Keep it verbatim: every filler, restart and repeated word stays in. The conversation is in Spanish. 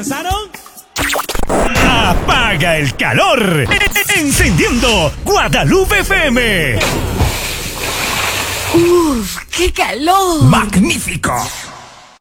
pensaron? ¡Apaga el calor! ¡Encendiendo Guadalupe F M! ¡Uf! ¡Qué calor! ¡Magnífico!